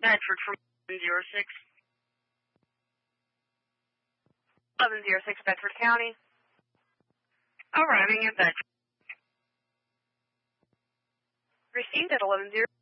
Bedford from 1106. 1106 Bedford County. Arriving in Bedford. Received at 1106.